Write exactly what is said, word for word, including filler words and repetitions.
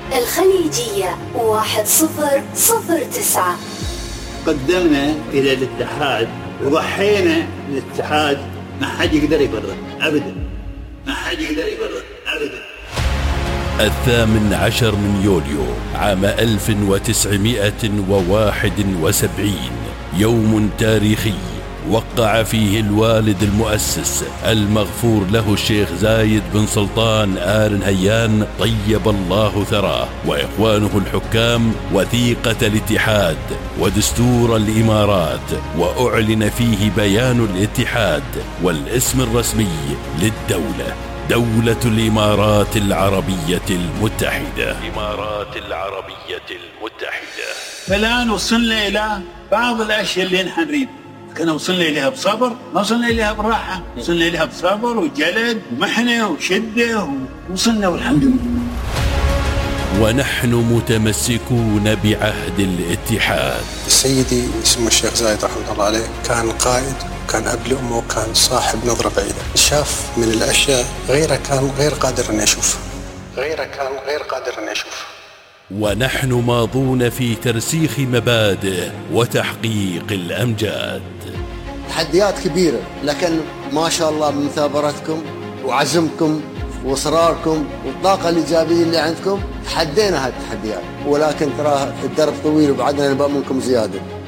الخليجية واحد صفر صفر تسعة. قدمنا إلى الاتحاد وضحينا الاتحاد، ما حد يقدر يبرر أبدا، ما حد يقدر يبرر أبدا. الثامن عشر من يوليو عام ألف وتسعمائة وواحد وسبعين، يوم تاريخي وقع فيه الوالد المؤسس المغفور له الشيخ زايد بن سلطان آل نهيان طيب الله ثراه وإخوانه الحكام وثيقة الاتحاد ودستور الإمارات، وأعلن فيه بيان الاتحاد والاسم الرسمي للدولة، دولة الإمارات العربية المتحدة. الإمارات العربية المتحدة. فالآن وصلنا إلى بعض الأشياء اللي نحن نريد، كنا وصلنا إليها بصبر، ما وصلنا إليها براحة، وصلنا إليها بصبر وجلد ومحنة وشدة ووصلنا والحمد لله. ونحن متمسكون بعهد الاتحاد. سيدي اسمه الشيخ زايد رحمه الله عليه كان قائد، كان أب لأمه، وكان صاحب نظرة بعيدة، شاف من الأشياء غيره كان غير قادر أن يشوفها، غيره كان غير قادر أن يشوفها. ونحن ماضون في ترسيخ مبادئ وتحقيق الأمجاد. تحديات كبيرة، لكن ما شاء الله بمثابرتكم وعزمكم وإصراركم والطاقة الإيجابية اللي عندكم تحدينا هالتحديات، ولكن ترى الدرب طويل وبعدنا نبغى منكم زيادة.